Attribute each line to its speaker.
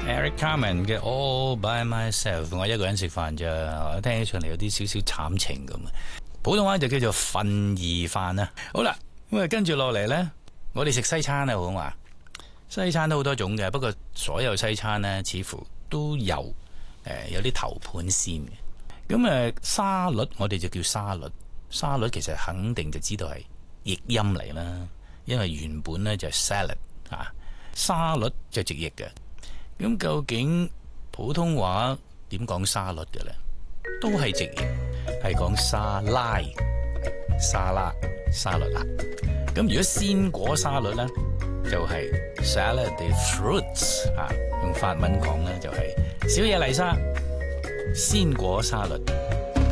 Speaker 1: Eric Carmen 嘅 All by Myself， 我一個人食飯咋，我聽起上嚟有啲少少慘情咁。普通話就叫做份兒飯啊。好啦，咁啊跟住落嚟呢，我哋食西餐啊，好嘛？西餐都好多種嘅，不過所有西餐呢，似乎都有啲頭盤先嘅。咁沙律我哋就叫沙律，沙律其實肯定就知道係譯音嚟啦，因為原本呢就係 salad 啊，沙律就直譯嘅。咁究竟普通話點講沙律嘅呢？都係直譯，係講沙拉、沙拉、沙律啦。咁如果鮮果沙律呢，就係 salad de fruits 啊，用法文講呢，就係小野麗莎鮮果沙律。